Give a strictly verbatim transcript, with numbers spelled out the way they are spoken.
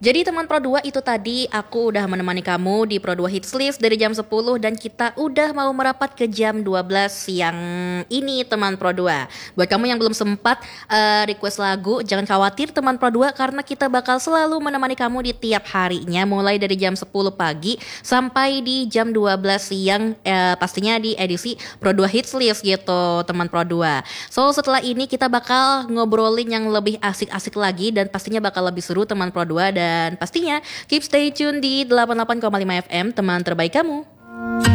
Jadi teman Pro dua itu tadi aku udah menemani kamu di Pro dua Hits List dari jam sepuluh dan kita udah mau merapat ke jam dua belas siang ini teman Pro dua. Buat kamu yang belum sempat uh, request lagu, jangan khawatir teman Pro dua karena kita bakal selalu menemani kamu di tiap harinya mulai dari jam sepuluh pagi sampai di jam dua belas siang uh, pastinya di edisi Pro dua Hits List gitu teman Pro dua. So setelah ini kita bakal ngobrolin yang lebih asik-asik lagi dan pastinya bakal lebih seru teman Pro dua. Dan pastinya keep stay tune di delapan puluh delapan koma lima F M, teman terbaik kamu.